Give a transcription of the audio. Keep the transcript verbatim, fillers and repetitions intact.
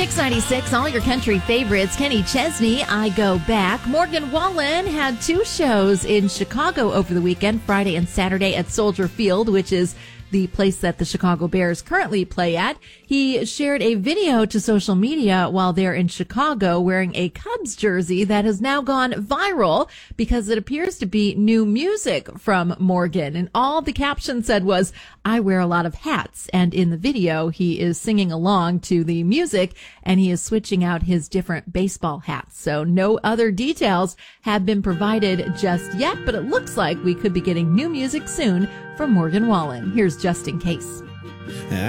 Mix ninety-six, all your country favorites. Kenny Chesney, I Go Back. Morgan Wallen had two shows in Chicago over the weekend, Friday and Saturday at Soldier Field, which is the place that the Chicago Bears currently play at. He shared a video to social media while there in Chicago wearing a Cubs jersey that has now gone viral because it appears to be new music from Morgan. And all the caption said was, I wear a lot of hats. And in the video, he is singing along to the music and he is switching out his different baseball hats. So no other details have been provided just yet, but it looks like we could be getting new music soon from Morgan Wallen. Here's Just In Case.